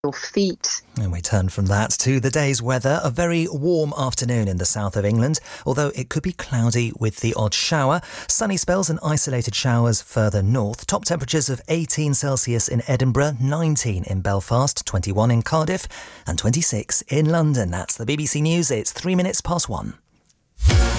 your feet. And we turn from that to the day's weather. A very warm afternoon in the south of England, although it could be cloudy with the odd shower. Sunny spells and isolated showers further north. Top temperatures of 18 Celsius in Edinburgh, 19 in Belfast, 21 in Cardiff and 26 in London. That's the BBC News. It's 1.